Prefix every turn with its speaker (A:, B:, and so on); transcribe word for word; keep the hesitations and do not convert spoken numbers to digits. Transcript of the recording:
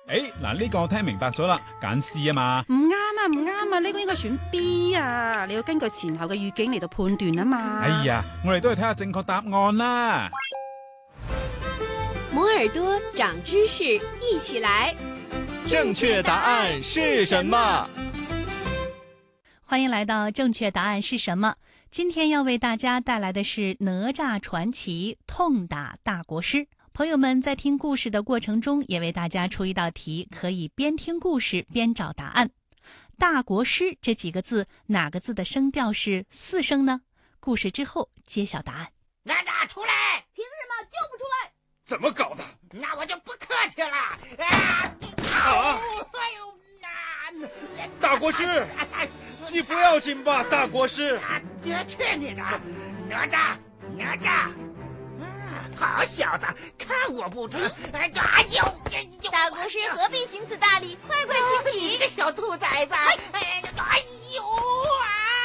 A: 誒，嗱呢個我聽明白咗啦，揀 C 啊嘛。
B: 唔啱啊，唔啱啊，呢個應該選 B 啊，你要根據前後嘅語境嚟到判斷啊嘛。
A: 哎呀，我哋都係睇下正確答案啦。
C: 摩耳朵長知識，一起來。
D: 正確答案是什麼？
E: 歡迎來到正確答案是什麼？今天要為大家帶來的是哪吒傳奇痛打大國師。朋友們在聽故事的過程中，也為大家出一道題，可以邊聽故事邊找答案。大國師這幾個字，哪個字的聲調是四聲呢？故事之後揭曉答案。
F: 哪吒出來！
G: 憑什麼就不出來？
F: 怎麼搞的？那我就不客氣了。啊！
D: 啊！
F: 哎呦，那
D: 大國師，你不要緊吧，大國師。
F: 我去你的！哪吒，哪吒！好小子，看我不准！哎呦，哎呦，
G: 大國師何必行此大禮？快快請起！
F: 你個小兔崽子！